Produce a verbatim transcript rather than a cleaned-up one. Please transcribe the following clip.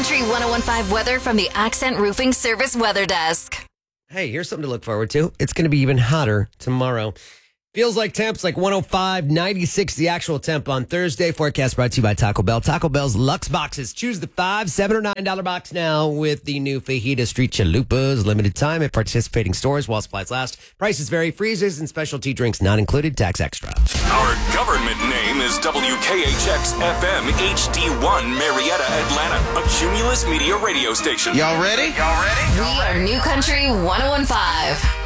Country one oh one point five weather from the Accent Roofing Service Weather Desk. Hey, here's something to look forward to. It's going to be even hotter tomorrow. Feels like temps like one oh five, ninety-six the actual temp on Thursday. Forecast brought to you by Taco Bell. Taco Bell's Luxe Boxes. Choose the five, seven, or nine dollar box now with the new Fajita Street Chalupas. Limited time at participating stores while supplies last. Prices vary. Freezers and specialty drinks not included. Tax extra. Our government name is W K H X F M H D one Marietta, Atlanta, a Cumulus Media radio station. Y'all ready? Y'all ready? We are New Country one oh one point five.